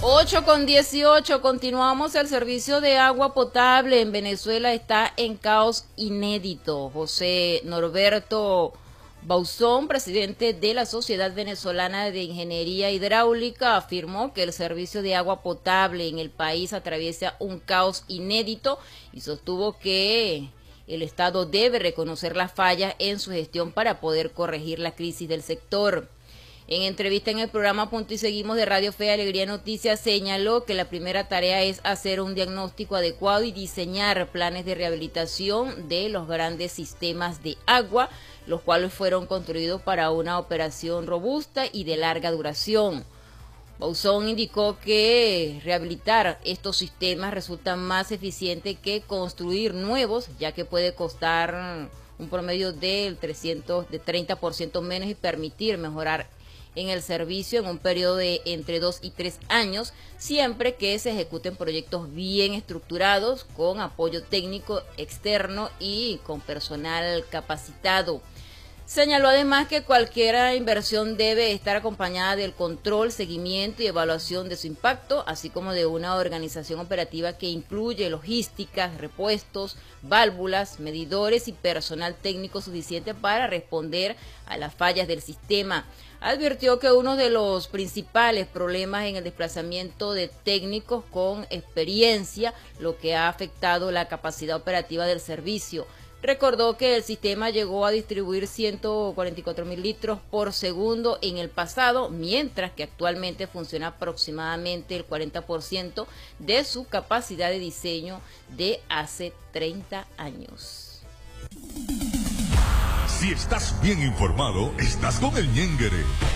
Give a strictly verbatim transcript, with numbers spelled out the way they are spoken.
ocho con dieciocho, continuamos. El servicio de agua potable en Venezuela está en caos inédito. José Norberto Bauzón, presidente de la Sociedad Venezolana de Ingeniería Hidráulica, afirmó que el servicio de agua potable en el país atraviesa un caos inédito y sostuvo que el Estado debe reconocer las fallas en su gestión para poder corregir la crisis del sector. En entrevista en el programa Punto y Seguimos de Radio Fe y Alegría Noticias, señaló que la primera tarea es hacer un diagnóstico adecuado y diseñar planes de rehabilitación de los grandes sistemas de agua, los cuales fueron construidos para una operación robusta y de larga duración. Bauzón indicó que rehabilitar estos sistemas resulta más eficiente que construir nuevos, ya que puede costar un promedio del trescientos, de treinta por ciento menos y permitir mejorar en el servicio en un periodo de entre dos y tres años, siempre que se ejecuten proyectos bien estructurados, con apoyo técnico externo y con personal capacitado. Señaló además que cualquier inversión debe estar acompañada del control, seguimiento y evaluación de su impacto, así como de una organización operativa que incluye logísticas, repuestos, válvulas, medidores y personal técnico suficiente para responder a las fallas del sistema. Advirtió que uno de los principales problemas en el desplazamiento de técnicos con experiencia, lo que ha afectado la capacidad operativa del servicio. Recordó que el sistema llegó a distribuir ciento cuarenta y cuatro mil litros por segundo en el pasado, mientras que actualmente funciona aproximadamente el cuarenta por ciento de su capacidad de diseño de hace treinta años. Si estás bien informado, estás con el Ñenguere.